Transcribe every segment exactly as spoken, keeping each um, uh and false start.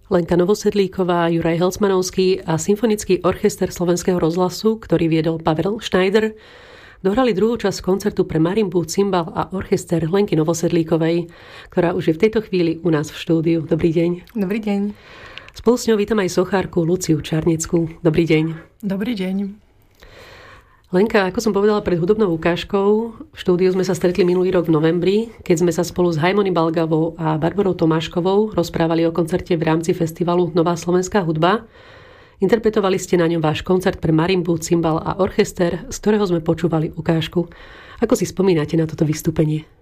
Lenka Novosedlíková, Juraj Helcmanovský a Symfonický orchester Slovenského rozhlasu, ktorý viedol Pavel Schneider, dohrali druhú časť koncertu pre marimbu, cimbal a orchester Lenky Novosedlíkovej, ktorá už je v tejto chvíli u nás v štúdiu. Dobrý deň. Dobrý deň. Spolu s ňou vítam aj sochárku Luciu Čarneckú. Dobrý deň. Dobrý deň. Lenka, ako som povedala pred hudobnou ukážkou, v štúdiu sme sa stretli minulý rok v novembri, keď sme sa spolu s Hajmony Balgavou a Barborou Tomáškovou rozprávali o koncerte v rámci festivalu Nová slovenská hudba. Interpretovali ste na ňom váš koncert pre marimbu, cimbal a orchester, z ktorého sme počúvali ukážku. Ako si spomínate na toto vystúpenie?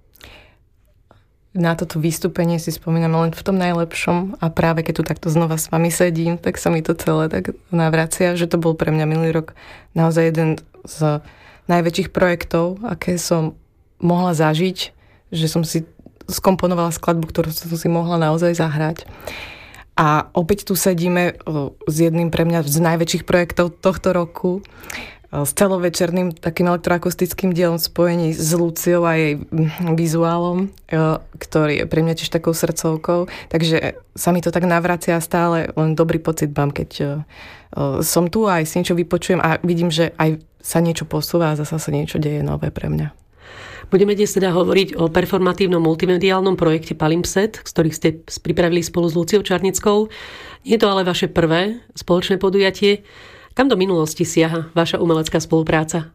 Na toto vystúpenie si spomínam len v tom najlepšom a práve keď tu takto znova s vami sedím, tak sa mi to celé tak navracia, že to bol pre mňa minulý rok naozaj jeden z najväčších projektov, aké som mohla zažiť, že som si skomponovala skladbu, ktorú som si mohla naozaj zahrať. A opäť tu sedíme s jedným pre mňa z najväčších projektov tohto roku, s celovečerným takým elektroakustickým dielom v spojení s Luciou a jej vizuálom, ktorý je pre mňa tiež takou srdcovkou. Takže sa mi to tak navracia stále, len dobrý pocit mám, keď som tu a aj si niečo vypočujem a vidím, že aj sa niečo posúva a zasa sa niečo deje nové pre mňa. Budeme dnes teda hovoriť o performatívnom multimediálnom projekte Palimpsest, z ktorých ste pripravili spolu s Luciou Čarneckou. Nie je to ale vaše prvé spoločné podujatie. Kam do minulosti siaha vaša umelecká spolupráca?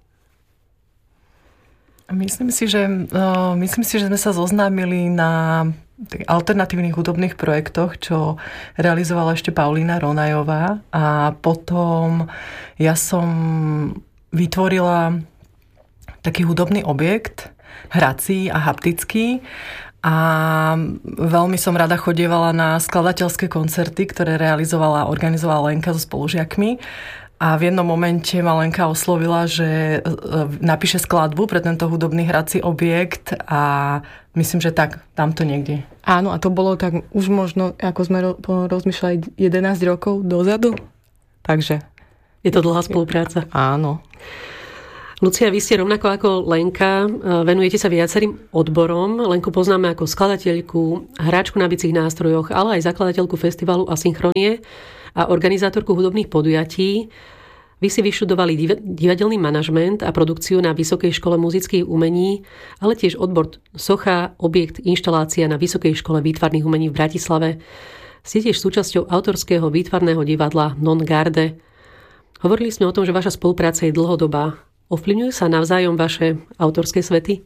Myslím si, že, uh, myslím si, že sme sa zoznámili na alternatívnych hudobných projektoch, čo realizovala ešte Paulína Ronajová. A potom ja som vytvorila taký hudobný objekt, hrací a haptický. A veľmi som rada chodievala na skladateľské koncerty, ktoré realizovala a organizovala Lenka so spolužiakmi. A v jednom momente ma Lenka oslovila, že napíše skladbu pre tento hudobný hrací objekt a myslím, že tak, tamto niekde. Áno, a to bolo tak už možno, ako sme rozmýšľali, jedenásť rokov dozadu. Takže. Je to dlhá spolupráca. Áno. Lucia, vy ste rovnako ako Lenka, venujete sa viacerým odborom. Lenku poznáme ako skladateľku, hráčku na bicích nástrojoch, ale aj zakladateľku festivalu Asynchronie a organizátorku hudobných podujatí. Vy si vyštudovali divadelný manažment a produkciu na Vysokej škole muzických umení, ale tiež odbor socha, objekt, inštalácia na Vysokej škole výtvarných umení v Bratislave. Ste tiež súčasťou autorského výtvarného divadla Non Garde. Hovorili sme o tom, že vaša spolupráca je dlhodobá. Ovplyvňujú sa navzájom vaše autorské svety?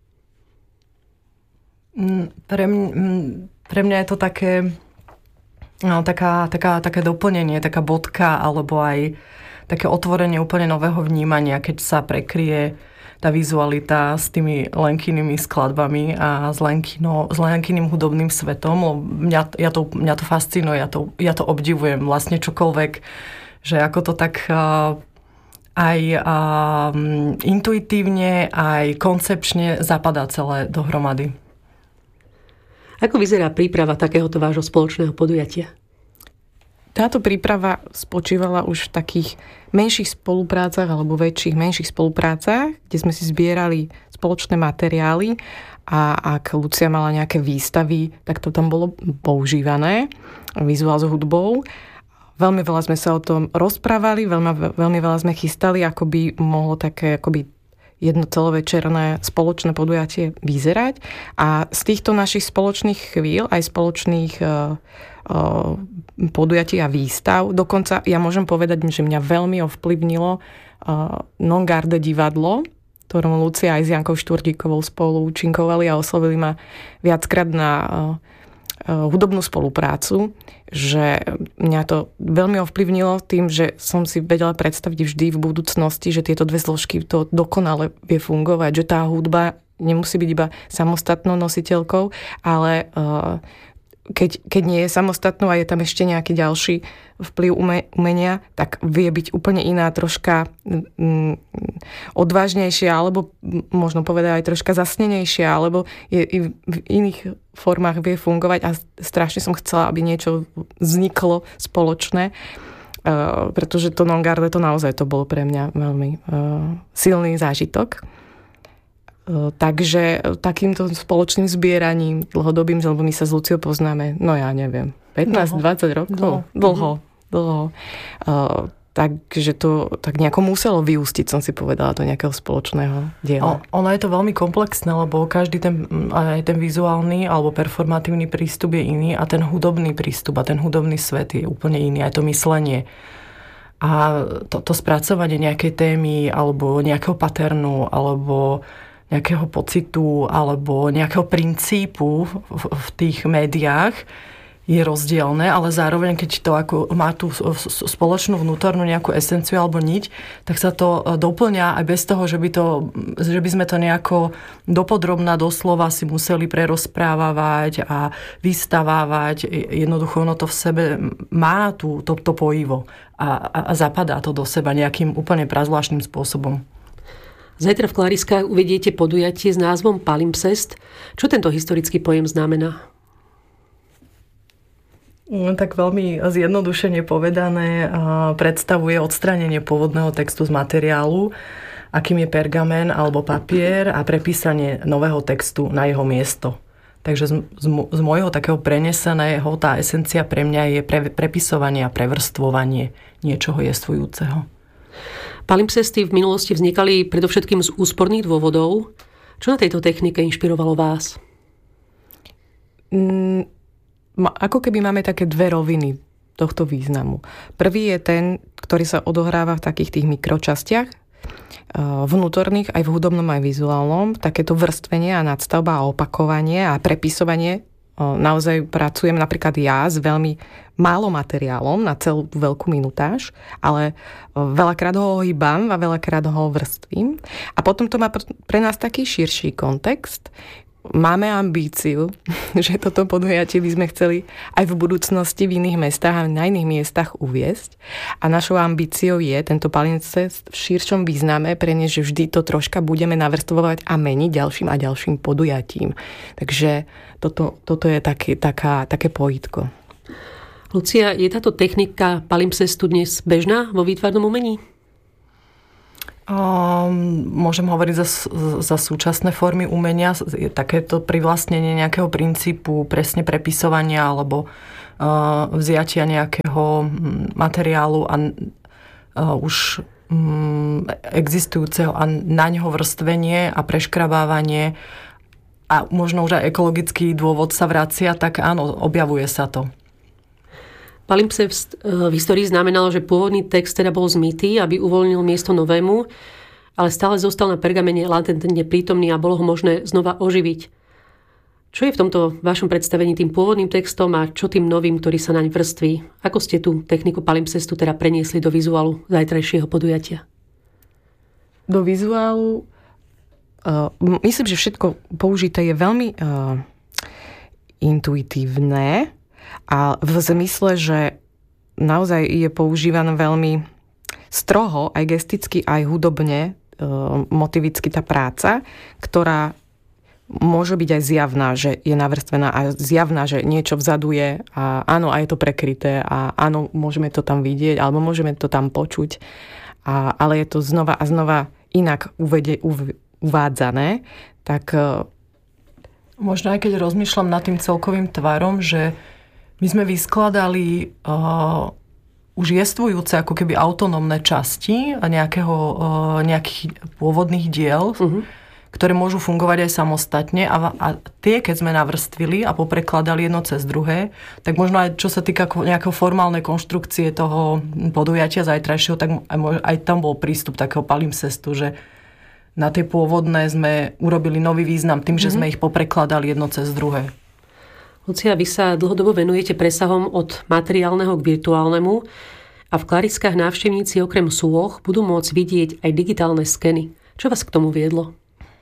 Pre mňa, pre mňa je to také, no, taká, taká, také doplnenie, taká bodka, alebo aj také otvorenie úplne nového vnímania, keď sa prekrie tá vizualita s tými Lenkynými skladbami a s, Lenkino, s Lenkyným hudobným svetom. Mňa, ja to, mňa to fascinuje, ja to, ja to obdivujem, vlastne čokoľvek, že ako to tak uh, aj um, intuitívne, aj koncepčne zapadá celé dohromady. Ako vyzerá príprava takéhoto vášho spoločného podujatia? Táto príprava spočívala už v takých menších spoluprácach alebo väčších, menších spoluprácach, kde sme si zbierali spoločné materiály a ak Lucia mala nejaké výstavy, tak to tam bolo používané, vizuál s hudbou. Veľmi veľa sme sa o tom rozprávali, veľmi, veľmi veľa sme chystali, ako by mohlo také akoby jedno celovečerné spoločné podujatie vyzerať. A z týchto našich spoločných chvíľ, aj spoločných uh, uh, podujatí a výstav, dokonca ja môžem povedať, že mňa veľmi ovplyvnilo uh, Non Garde divadlo, ktorom Lucia aj s Jankou Štvordíkovou spolu účinkovali a oslovili ma viackrát na uh, hudobnú spoluprácu, že mňa to veľmi ovplyvnilo tým, že som si vedela predstaviť vždy v budúcnosti, že tieto dve zložky to dokonale vie fungovať, že tá hudba nemusí byť iba samostatnou nositeľkou, ale uh, keď, keď nie je samostatnou a je tam ešte nejaký ďalší vplyv umenia, tak vie byť úplne iná, troška mm, odvážnejšia, alebo možno povedať aj troška zasnenejšia, alebo je, je v iných formách vie fungovať a strašne som chcela, aby niečo vzniklo spoločné, uh, pretože to Non Garde to naozaj to bol pre mňa veľmi uh, silný zážitok. Takže takýmto spoločným zbieraním dlhodobým, lebo my sa s Luciou poznáme, no ja neviem, pätnásť dvadsať rokov? Dlho. Dlho. Dlho. Uh, takže to tak nejako muselo vyústiť, som si povedala, do nejakého spoločného diela. O, ono je to veľmi komplexné, lebo každý ten, aj ten vizuálny alebo performatívny prístup je iný a ten hudobný prístup a ten hudobný svet je úplne iný, aj to myslenie. A to, to spracovanie nejakej témy alebo nejakého paternu alebo nejakého pocitu alebo nejakého princípu v, v tých médiách je rozdielne, ale zároveň, keď to ako má tú spoločnú vnútornú nejakú esenciu alebo niť, tak sa to doplňa aj bez toho, že by, to, že by sme to nejako dopodrobná doslova si museli prerozprávať a vystavávať. Jednoducho ono to v sebe má tú, to, to pojivo a, a, a zapadá to do seba nejakým úplne prazvláštnym spôsobom. Zajtra v Klariskách uvediete podujatie s názvom Palimpsest. Čo tento historický pojem znamená? Tak veľmi zjednodušene povedané predstavuje odstránenie pôvodného textu z materiálu, akým je pergamen alebo papier a prepísanie nového textu na jeho miesto. Takže z, z, z môjho takého preneseného tá esencia pre mňa je pre, prepisovanie a prevrstvovanie niečoho jestvujúceho. Palimpsesty v minulosti vznikali predovšetkým z úsporných dôvodov. Čo na tejto technike inšpirovalo vás? Mm. Ako keby máme také dve roviny tohto významu. Prvý je ten, ktorý sa odohráva v takých tých mikročastiach, vnútorných, aj v hudobnom, aj vizuálnom. Takéto vrstvenie a nadstavba a opakovanie a prepisovanie. Naozaj pracujem napríklad ja s veľmi málo materiálom na celú veľkú minutáž, ale veľakrát ho ohýbam a veľakrát ho vrstvím. A potom to má pre nás taký širší kontext. Máme ambíciu, že toto podujatie by sme chceli aj v budúcnosti v iných mestách a na iných miestach uviesť. A našou ambíciou je tento Palimpsest v širšom význame preniesť, že vždy to troška budeme navrstvovať a meniť ďalším a ďalším podujatím. Takže toto, toto je taký, taká, také pojitko. Lucia, je táto technika Palimpsestu dnes bežná vo výtvarnom umení? Um, môžem hovoriť za, za súčasné formy umenia, je takéto privlastnenie nejakého princípu presne prepisovania alebo uh, vziatia nejakého materiálu a uh, už um, existujúceho a na ňoho vrstvenie a preškrabávanie a možno už aj ekologický dôvod sa vracia, tak áno, objavuje sa to. Palimpsest v histórii znamenalo, že pôvodný text teda bol zmytý, aby uvoľnil miesto novému, ale stále zostal na pergamene latentne prítomný a bolo ho možné znova oživiť. Čo je v tomto vašom predstavení tým pôvodným textom a čo tým novým, ktorý sa naň vrství? Ako ste tú techniku Palimpsestu teda preniesli do vizuálu zajtrajšieho podujatia? Do vizuálu uh, myslím, že všetko použité je veľmi uh, intuitívne, a v zmysle, že naozaj je používaná veľmi stroho, aj gesticky, aj hudobne, motivicky tá práca, ktorá môže byť aj zjavná, že je navrstvená a zjavná, že niečo vzadu je a áno, a je to prekryté a áno, môžeme to tam vidieť alebo môžeme to tam počuť, a, ale je to znova a znova inak uvede, uv, uvádzané, tak... Možno aj keď rozmýšľam nad tým celkovým tvarom, že my sme vyskladali uh, už jestvujúce ako keby autonómne časti nejakého, uh, nejakých pôvodných diel, uh-huh. ktoré môžu fungovať aj samostatne a, a tie, keď sme navrstvili a poprekladali jedno cez druhé, tak možno aj čo sa týka nejakého formálnej konštrukcie toho podujatia zajtrajšieho, tak aj, aj tam bol prístup takého Palimpsestu, že na tie pôvodné sme urobili nový význam tým, že uh-huh. sme ich poprekladali jedno cez druhé. Lucia, vy sa dlhodobo venujete presahom od materiálneho k virtuálnemu a v Klariskách návštevníci okrem súloh budú môcť vidieť aj digitálne skeny. Čo vás k tomu viedlo?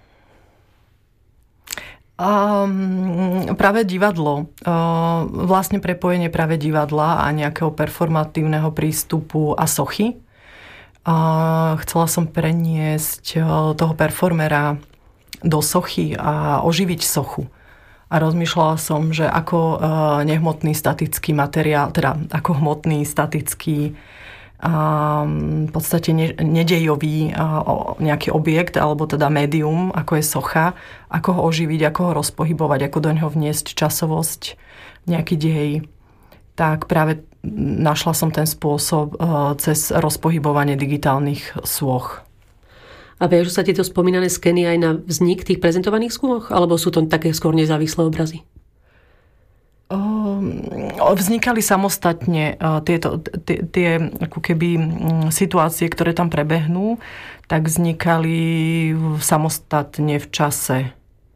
Um, práve divadlo. Uh, vlastne prepojenie práve divadla a nejakého performatívneho prístupu a sochy. Uh, chcela som preniesť uh, toho performera do sochy a oživiť sochu. A rozmýšľala som, že ako nehmotný statický materiál, teda ako hmotný, statický, v podstate nedejový nejaký objekt, alebo teda médium, ako je socha, ako ho oživiť, ako ho rozpohybovať, ako do ňoho vniesť časovosť, nejaký dej, tak práve našla som ten spôsob cez rozpohybovanie digitálnych sôch. A viažú sa tieto spomínané skeny aj na vznik tých prezentovaných skôch? Alebo sú to také skôr nezávislé obrazy? Vznikali samostatne tieto, tie, tie ako keby situácie, ktoré tam prebehnú, tak vznikali samostatne v čase.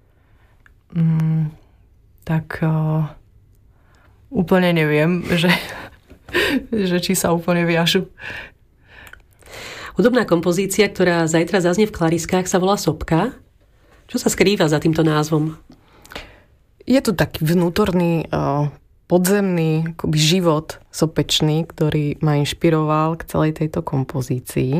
Tak úplne neviem, že, že či sa úplne viažu. Hudobná kompozícia, ktorá zajtra zaznie v Klariskách, sa volá Sopka. Čo sa skrýva za týmto názvom? Je to taký vnútorný, podzemný akoby život sopečný, ktorý ma inšpiroval k celej tejto kompozícii.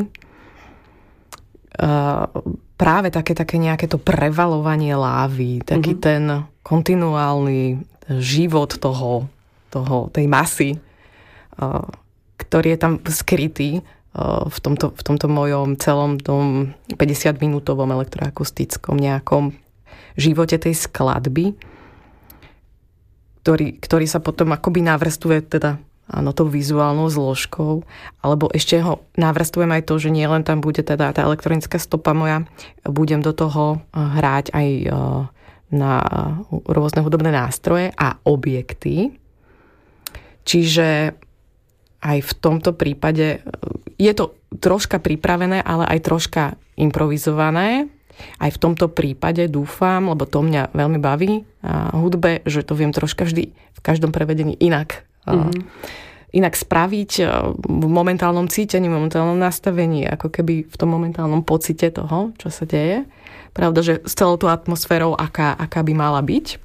Práve také, také nejaké to prevalovanie lávy, taký mm-hmm. ten kontinuálny život toho, toho, tej masy, ktorý je tam skrytý v tomto, v tomto mojom celom tom päťdesiatminútovom elektroakustickom nejakom živote tej skladby, ktorý, ktorý sa potom akoby navrstvuje teda áno, tou vizuálnou zložkou, alebo ešte ho navrstvujem aj to, že nie len tam bude teda tá elektronická stopa moja, budem do toho hrať aj na rôzne hudobné nástroje a objekty. Čiže aj v tomto prípade je to troška pripravené, ale aj troška improvizované. Aj v tomto prípade dúfam, lebo to mňa veľmi baví a hudbe, že to viem troška vždy v každom prevedení inak. Mm-hmm. Inak spraviť v momentálnom cítení, v momentálnom nastavení, ako keby v tom momentálnom pocite toho, čo sa deje. Pravda, že s celou tú atmosférou, aká, aká by mala byť.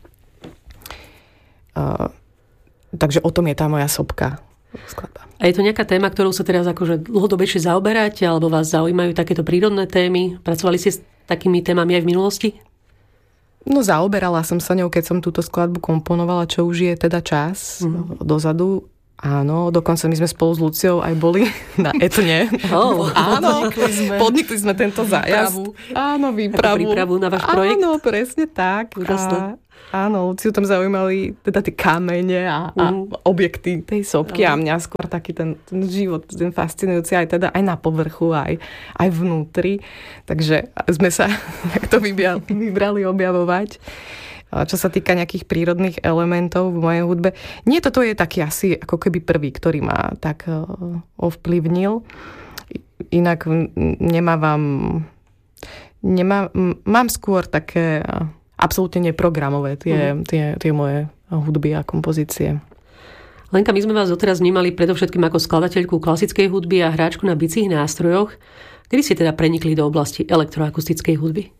Uh, takže o tom je tá moja sopka. Skladba. A je to nejaká téma, ktorou sa teraz akože dlhodobejšie zaoberáte, alebo vás zaujímajú takéto prírodné témy? Pracovali ste s takými témami aj v minulosti? No zaoberala som sa ňou, keď som túto skladbu komponovala, čo už je teda čas mm. dozadu. Áno, dokonca my sme spolu s Luciou aj boli na Etne. Oh, áno, podnikli sme. podnikli sme tento zájazd. Áno, výpravu. Prípravu na váš projekt? Áno, presne tak. A, áno, Luciu tam zaujímali teda tie kamene a, mm. a objekty tej sopky a mňa skôr taký ten, ten život, ten fascinujúci aj teda aj na povrchu, aj, aj vnútri. Takže sme sa takto vybrali objavovať. Čo sa týka nejakých prírodných elementov v mojej hudbe. Nie, toto je taký asi ako keby prvý, ktorý ma tak ovplyvnil. Inak nemávam... Nemá, mám skôr také absolútne neprogramové tie, mm. tie, tie moje hudby a kompozície. Lenka, my sme vás doteraz vnímali predovšetkým ako skladateľku klasickej hudby a hráčku na bicích nástrojoch. Kedy ste teda prenikli do oblasti elektroakustickej hudby?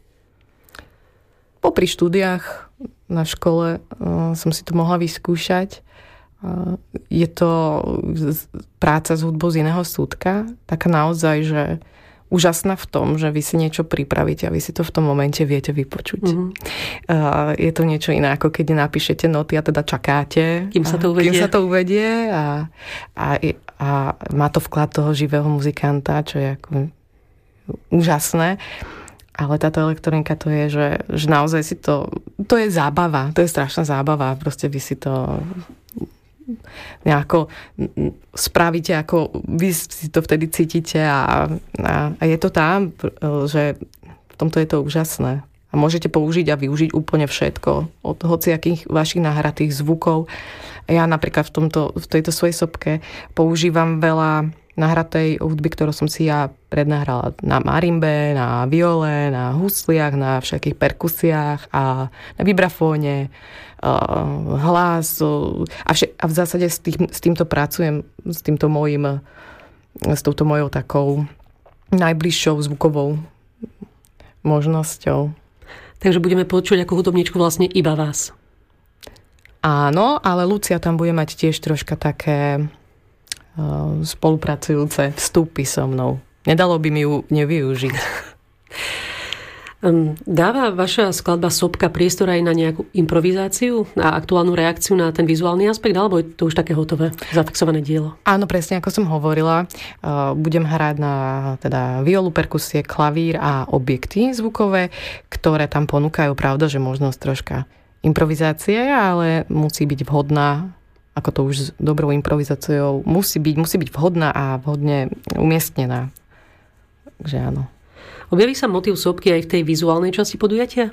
Popri štúdiách na škole uh, som si to mohla vyskúšať. Uh, je to práca s hudbou z iného súdka, taká naozaj, že úžasná v tom, že vy si niečo pripravíte a vy si to v tom momente viete vypočuť. Mm-hmm. Uh, je to niečo iné, ako keď napíšete noty a teda čakáte, kým sa to uvedie, kým sa to uvedie a, a, a má to vklad toho živého muzikanta, čo je ako úžasné. Ale táto elektronika to je, že, že naozaj si to... To je zábava. To je strašná zábava. Proste vy si to nejako spravíte, ako vy si to vtedy cítite a, a, a je to tam, že v tomto je to úžasné. A môžete použiť a využiť úplne všetko. Od hociakých vašich nahratých zvukov. Ja napríklad v, tomto, v tejto svojej sopke používam veľa nahratej hudby, ktorú som si ja prednahrala na marimbe, na viole, na husliach, na všetkých perkusiách a na vibrafóne, hlas a, vše, a v zásade s, tým, s týmto pracujem, s týmto mojím, s touto mojou takou najbližšou zvukovou možnosťou. Takže budeme počuť ako hudobníčku vlastne iba vás. Áno, ale Lucia tam bude mať tiež troška také spolupracujúce vstupy so mnou. Nedalo by mi ju nevyužiť. Dáva vaša skladba Sopka priestor aj na nejakú improvizáciu a aktuálnu reakciu na ten vizuálny aspekt, alebo je to už také hotové, zafixované dielo? Áno, presne ako som hovorila. Budem hrať na teda violu, perkusie, klavír a objekty zvukové, ktoré tam ponúkajú, pravda, že možnosť troška improvizácie, ale musí byť vhodná ako to už s dobrou improvizáciou musí byť, musí byť vhodná a vhodne umiestnená. Takže áno. Objaví sa motív sopky aj v tej vizuálnej časti podujatia?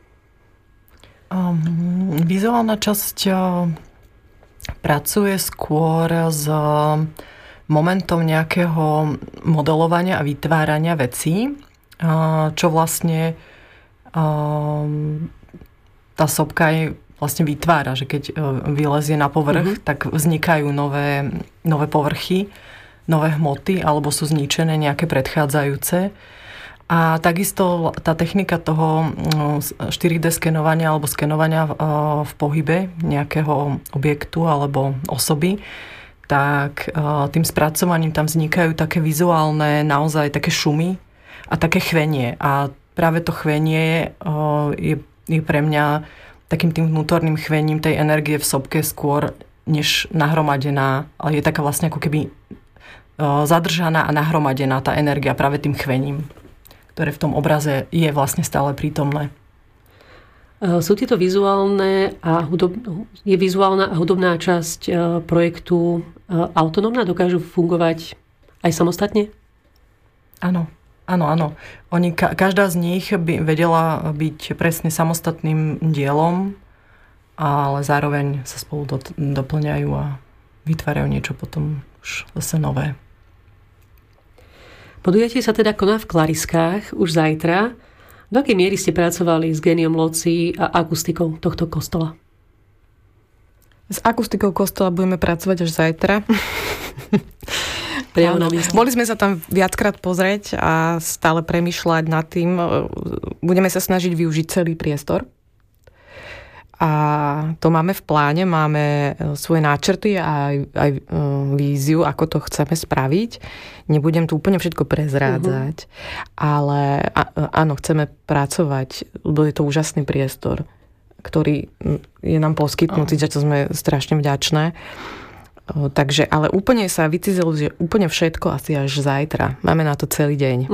Um, vizuálna časť uh, pracuje skôr s uh, momentom nejakého modelovania a vytvárania vecí, uh, čo vlastne uh, tá sopka aj vlastne vytvára, že keď uh, vylezie na povrch, mm-hmm. tak vznikajú nové, nové povrchy, nové hmoty, alebo sú zničené nejaké predchádzajúce. A takisto tá technika toho štyri dé skenovania alebo skenovania v pohybe nejakého objektu alebo osoby, tak tým spracovaním tam vznikajú také vizuálne, naozaj také šumy a také chvenie. A práve to chvenie je, je pre mňa takým tým vnútorným chvením tej energie v sopke skôr než nahromadená. Je taká vlastne ako keby zadržaná a nahromadená tá energia práve tým chvením, ktoré v tom obraze je vlastne stále prítomné. Sú tieto vizuálne a hudob... je vizuálna a hudobná časť projektu autonómna? Dokážu fungovať aj samostatne? Áno, áno, áno. Oni, každá z nich by vedela byť presne samostatným dielom, ale zároveň sa spolu doplňajú a vytvárajú niečo potom už zase nové. Podujatie sa teda koná v Klariskách už zajtra. Do akej miery ste pracovali s géniom loci a akustikou tohto kostola? S akustikou kostola budeme pracovať až zajtra. Boli sme sa tam viackrát pozrieť a stále premýšľať nad tým. Budeme sa snažiť využiť celý priestor. A to máme v pláne, máme svoje náčrty a aj, aj víziu, ako to chceme spraviť. Nebudem tu úplne všetko prezrádzať, uh-huh. ale áno, chceme pracovať, lebo je to úžasný priestor, ktorý je nám poskytnutý, za čo sme strašne vďačné. Takže, ale úplne sa vycizelo, že úplne všetko asi až zajtra. Máme na to celý deň.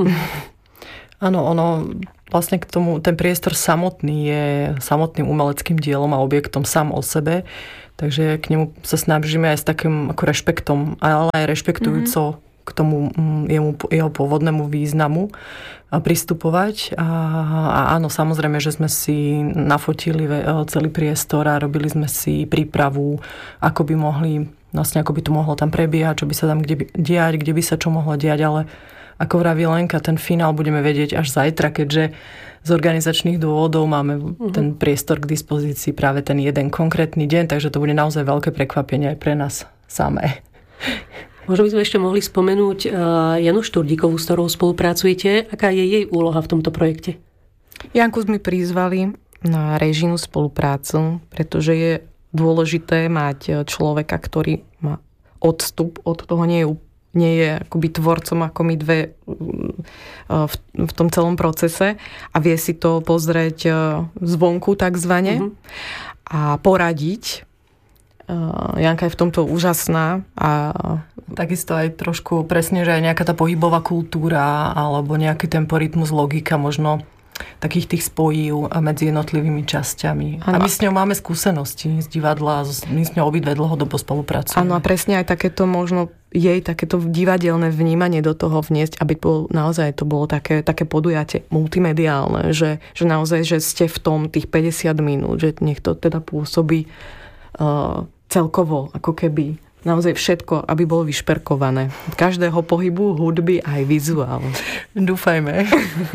Áno, uh-huh. ono... Vlastne k tomu, ten priestor samotný je samotným umeleckým dielom a objektom sám o sebe, takže k nemu sa snažíme aj s takým ako rešpektom, ale aj rešpektujúco mm-hmm. k tomu jemu, jeho pôvodnému významu pristupovať. A, a áno, samozrejme, že sme si nafotili celý priestor a robili sme si prípravu, ako by mohli, vlastne ako by to mohlo tam prebiehať, čo by sa tam kde by, diať, kde by sa čo mohlo diať, ale ako vraví Lenka, ten finál budeme vedieť až zajtra, keďže z organizačných dôvodov máme uh-huh. ten priestor k dispozícii práve ten jeden konkrétny deň, takže to bude naozaj veľké prekvapenie aj pre nás samé. Možno by sme ešte mohli spomenúť Janu Šturdíkovú, s ktorou spolupracujete. Aká je jej úloha v tomto projekte? Janku sme prizvali na režijnú spoluprácu, pretože je dôležité mať človeka, ktorý má odstup od toho, nie je nie je akoby tvorcom ako my dve v, v tom celom procese a vie si to pozrieť zvonku takzvané uh-huh. a poradiť. Janka je v tomto úžasná. A takisto aj trošku presne, že aj nejaká tá pohybová kultúra alebo nejaký temporitmus, logika možno takých tých spojív medzi jednotlivými časťami. Ano. A my s ňou máme skúsenosti z divadla, my s ňou obidve dlhodobo spolupracujeme. Áno, a presne aj takéto možno jej takéto divadelné vnímanie do toho vniesť, aby bol, naozaj to bolo také, také podujatie multimediálne, že, že naozaj, že ste v tom tých päťdesiat minút, že nech to teda pôsobí uh, celkovo, ako keby naozaj všetko, aby bolo vyšperkované. Každého pohybu, hudby aj vizuál. Dúfajme.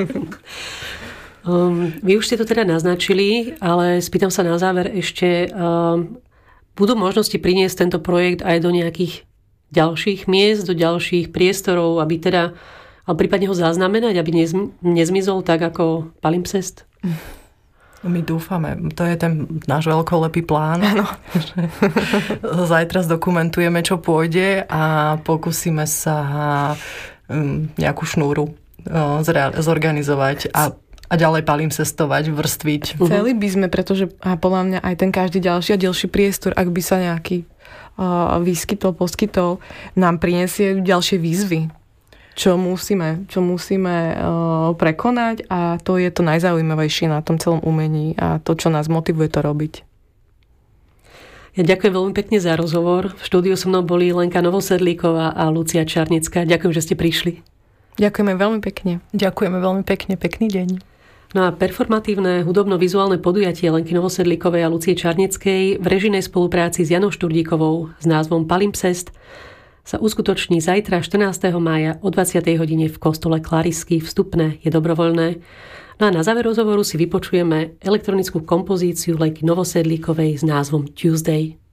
Um, vy už ste to teda naznačili, ale spýtam sa na záver ešte, um, budú možnosti priniesť tento projekt aj do nejakých ďalších miest, do ďalších priestorov, aby teda, ale prípadne ho zaznamenať, aby nezm- nezmizol tak ako palimpsest? My dúfame. To je ten náš veľkolepý plán. Áno. Zajtra zdokumentujeme, čo pôjde a pokúsime sa nejakú šnúru zorganizovať a a ďalej palimpsestovať, vrstviť. Chceli by sme, pretože a podľa mňa aj ten každý ďalší a ďalší priestor, ak by sa nejaký uh, vyskytol, poskytol, nám prinesie ďalšie výzvy, čo musíme, čo musíme uh, prekonať a to je to najzaujímavejšie na tom celom umení a to, čo nás motivuje to robiť. Ja ďakujem veľmi pekne za rozhovor. V štúdiu so mnou boli Lenka Novosedlíková a Lucia Čarnická. Ďakujem, že ste prišli. Ďakujeme veľmi pekne. Ďakujeme veľmi pekne. Pekný deň. No a performatívne hudobno-vizuálne podujatie Lenky Novosedlíkovej a Lucie Čarnickej v režijnej spolupráci s Janou Šturdíkovou s názvom Palimpsest sa uskutoční zajtra štrnásteho mája o dvadsiatej hodine v kostole Klarisky. Vstupné je dobrovoľné. No a na záver rozhovoru si vypočujeme elektronickú kompozíciu Lenky Novosedlíkovej s názvom Tuesday.